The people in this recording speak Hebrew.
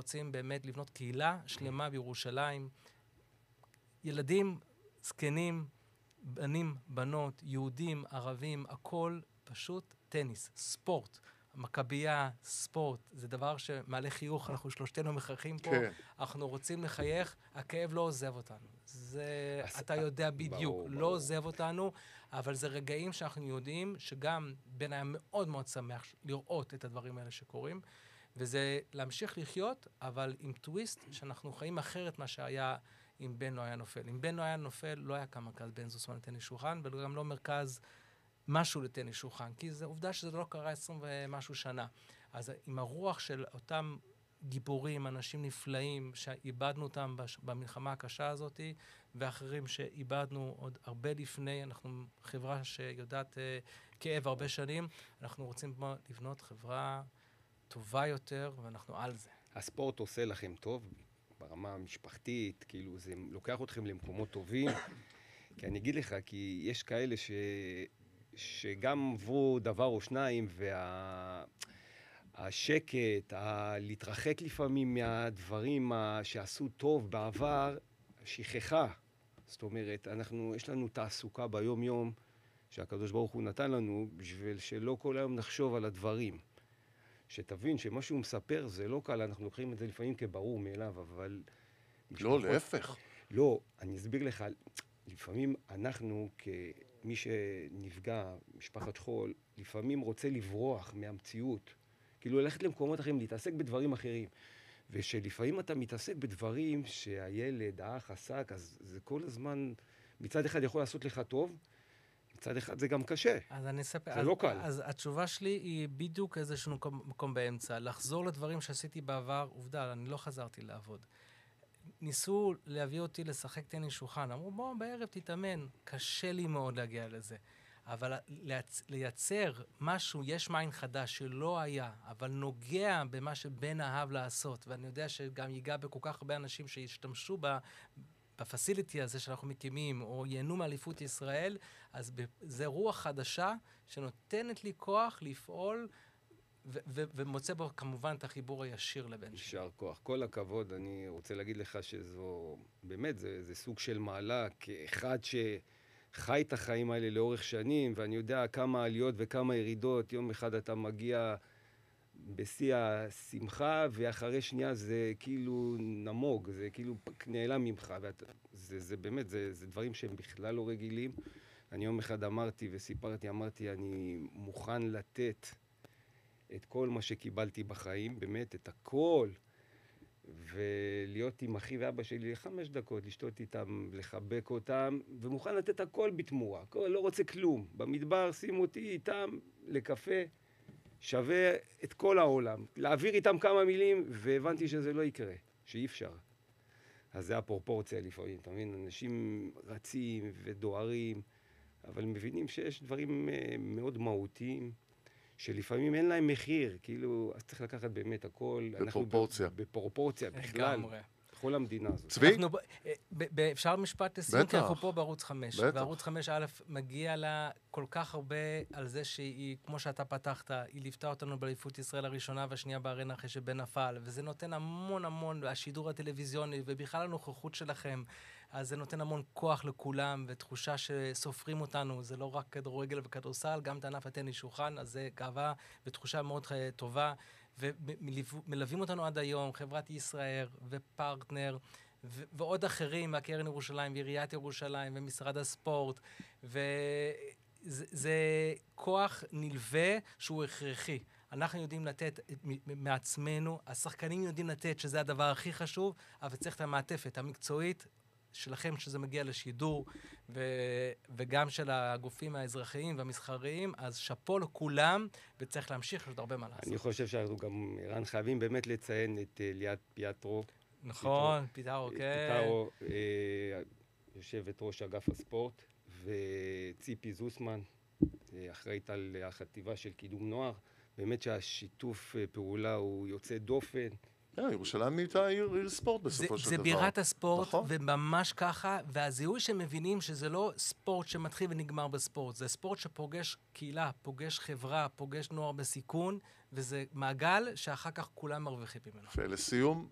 רוצים באמת לבנות קהילה שלמה בירושלים. ילדים, זקנים, בנים, בנות, יהודים, ערבים, הכל פשוט טניס, ספורט. מכבייה, ספורט, זה דבר שמעלה חיוך, אנחנו שלושתנו מחייכים פה, אנחנו רוצים לחייך, הכאב לא עוזב אותנו. זה, אתה יודע בדיוק, לא עוזב אותנו, אבל זה רגעים שאנחנו יודעים שגם בן היה מאוד מאוד שמח לראות את הדברים האלה שקורים, וזה להמשיך לחיות, אבל עם טוויסט שאנחנו חיים אחרת מה שהיה אם בן לא היה נופל. אם בן לא היה נופל, לא היה כאן מרכז בן זוסמן לטניס שולחן, וגם לא מרכז משהו לטניס שולחן, כי זו עובדה שזה לא קרה 20 ומשהו שנה. אז עם הרוח של אותם גיבורים, אנשים נפלאים, שאיבדנו אותם במלחמה הקשה הזאת, ואחרים שאיבדנו עוד הרבה לפני, אנחנו חברה שיודעת כאב הרבה שנים, אנחנו רוצים לבנות חברה טובה יותר, ואנחנו על זה. הספורט עושה לכם טוב, ברמה המשפחתית, כאילו זה לוקח אתכם למקומות טובים, כי אני אגיד לך, כי יש כאלה שגם עברו דבר או שניים, והשקט, להתרחק לפעמים מהדברים שעשו טוב בעבר, שכחה. זאת אומרת, יש לנו תעסוקה ביום-יום, שהקדוש ברוך הוא נתן לנו, בשביל שלא כל היום נחשוב על הדברים. שתבין שמה שהוא מספר זה לא קל, אנחנו לוקחים את זה לפעמים כברור מאליו, אבל... לא, להפך. לא, אני אסביר לך, לפעמים אנחנו, כמי שנפגע, משפחת שכול, לפעמים רוצה לברוח מהמציאות, כאילו ללכת למקומות אחרים, להתעסק בדברים אחרים. ושלפעמים אתה מתעסק בדברים שהילד, האח, עסק, אז זה כל הזמן, מצד אחד יכול לעשות לך טוב, מצד אחד זה גם קשה. אז אני אספר, זה לא קל. אז התשובה שלי היא בדיוק איזשהו מקום באמצע. לחזור לדברים שעשיתי בעבר, עובדה, אני לא חזרתי לעבוד. ניסו להביא אותי לשחק טניס שולחן. אמרו, בוא, בערב תתאמן. קשה לי מאוד להגיע לזה. אבל לייצר משהו, יש מים חדש שלא היה, אבל נוגע במה שבן אהב לעשות. ואני יודע שגם ייגע בכל כך הרבה אנשים שישתמשו בפסיליטי הזה שאנחנו מקימים, או ייהנו מאליפות ישראל, אז זה רוח חדשה שנותנת לי כוח לפעול, ומוצא בו כמובן את החיבור הישיר לבן שלי. יישר כוח. כל הכבוד, אני רוצה להגיד לך שזו, באמת, זה סוג של מעלה, כאחד שחי את החיים האלה לאורך שנים, ואני יודע כמה עליות וכמה ירידות, יום אחד אתה מגיע בשיא השמחה, ואחרי שנייה זה כאילו נמוג, זה כאילו נעלם ממך, זה באמת, זה דברים שהם בכלל לא רגילים. אני יום אחד אמרתי וסיפרתי, אני מוכן לתת את כל מה שקיבלתי בחיים, באמת, את הכל, ולהיות עם אחי ואבא שלי 5 דקות, לשתות איתם, לחבק אותם, ומוכן לתת הכל בתמורה, לא רוצה כלום. במדבר שימו אותי איתם לקפה, שווה את כל העולם. להעביר איתם כמה מילים, והבנתי שזה לא יקרה, שאי אפשר. אז זה הפרופורציה לפעמים, אתה מבין? אנשים רצים ודוארים, אבל מבינים שיש דברים מאוד מהותיים, שלפעמים אין להם מחיר, כאילו, אז צריך לקחת באמת הכל. בפרופורציה. בפרופורציה, בכלל. בכל המדינה הזאת. צבי? אפשר משפט לסיום, כי אנחנו פה בערוץ 5. בטח. בערוץ 5 א' מגיע לה כל כך הרבה על זה שהיא, כמו שאתה פתחת, היא ליוותה אותנו באליפות ישראל הראשונה והשנייה בארנה אחרי שבן נפל, וזה נותן המון, השידור הטלוויזיוני, ובכלל הנוכחות שלכם, אז זה נותן המון כוח לכולם, ותחושה שסופרים אותנו, זה לא רק כדורגל וכדורסל, גם את ענף הטניס שולחן, אז זה גאווה ותחושה מאוד טובה, ומלווים אותנו עד היום, חברת ישראל ופרטנר, ועוד אחרים מהקרן ירושלים, ועיריית ירושלים, ומשרד הספורט, וזה כוח נלווה שהוא הכרחי. אנחנו יודעים לתת מעצמנו, השחקנים יודעים לתת שזה הדבר הכי חשוב, אבל צריך את המעטפת המקצועית שלכם שזה מגיע לשידור, וגם של הגופים האזרחיים והמסחריים, אז שפו לכולם, וצריך להמשיך, יש עוד הרבה מה לעשות. אני חושב שאנחנו גם, ערן, חייבים באמת לציין את ליאת פיאטרו. נכון, פיטרו, כן. פיטרו, יושבת ראש אגף הספורט, וציפי זוסמן, אחראית על החטיבה של קידום נוער. באמת שהשיתוף פעולה הוא יוצא דופן. ירושלים נהייתה עיר ספורט בסופו של דבר. זה בירת הספורט, וממש ככה, והזיהוי שמבינים שזה לא ספורט שמתחיל ונגמר בספורט, זה ספורט שפוגש קהילה, פוגש חברה, פוגש נוער בסיכון, וזה מעגל שאחר כך כולם מרוויחים ממנו. ולסיום,